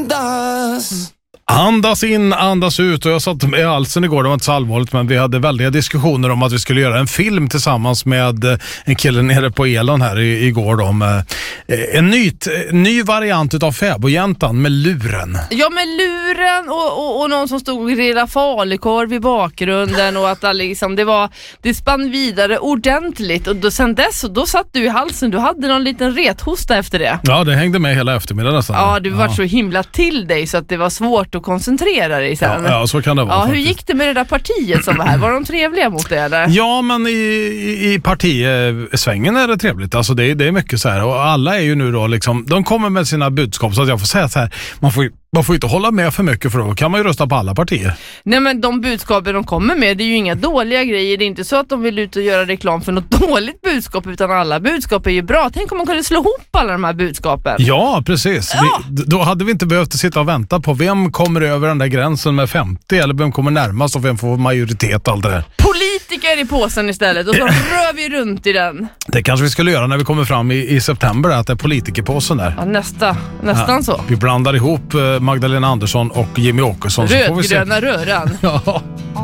Andas in, andas ut. Och jag satt med halsen igår, det var inte så allvarligt, men vi hade väldiga diskussioner om att vi skulle göra en film tillsammans med en kille nere på Elon här igår då, med en ny variant utav Fäbodjäntan med luren. Ja, med luren och någon som stod och grillade falukorv i bakgrunden och att liksom, det spann vidare ordentligt och då, sen dess då satt du i halsen, du hade någon liten rethosta efter det. Ja, det hängde med hela eftermiddagen nästan. Ja, du var så himla till dig så att det var svårt att koncentrera dig sen. Ja, så kan det vara. Ja, hur faktiskt. gick det med det där partiet som var här? Var de trevliga mot dig eller? Ja, men i partisvängen är det trevligt. Alltså det är mycket så här. Och alla är ju nu då liksom, de kommer med sina budskap, så att jag får säga så här, man får inte hålla med för mycket, för då kan man ju rösta på alla partier. Nej, men de budskapen de kommer med, det är ju inga dåliga grejer. Det är inte så att de vill ut och göra reklam för något dåligt budskap, utan alla budskap är ju bra. Tänk om man kunde slå ihop alla de här budskapen. Ja, precis. Ja. Då hade vi inte behövt sitta och vänta på vem kommer över den där gränsen med 50 eller vem kommer närmast och vem får majoritet och allt det där. Politiker i påsen istället och så rör vi runt i den. Det kanske vi skulle göra när vi kommer fram i september, att det är politikerpåsen där. Ja, nästan så. Vi blandar ihop Magdalena Andersson och Jimmy Åkesson. Rödgröna röran. Ja.